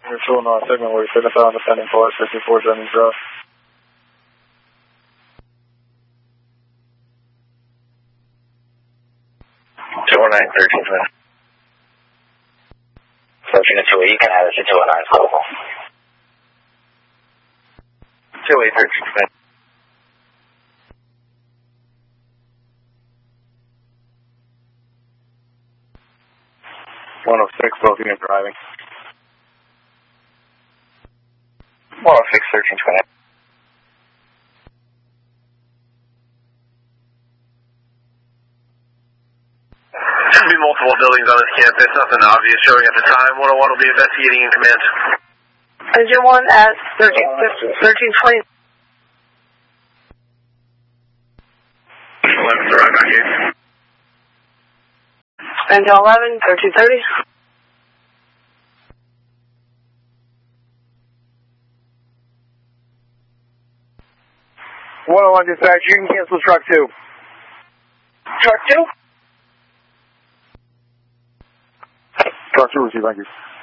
Control on segment where you identify on the pending for 54 Jennings Drive. 209, 13 minutes. 13 and 2, you can have it to 209 global. 208, 13 minutes. 106, both units driving. 106, 13 minutes. Should be multiple buildings on this campus, nothing obvious showing at the time. 101 will be investigating in command. Engine 1 at 1320. 11's arrived back here. Engine 11, 1330. 101 dispatch, you can cancel truck 2. Truck 2? Truck 2, receive, thank you.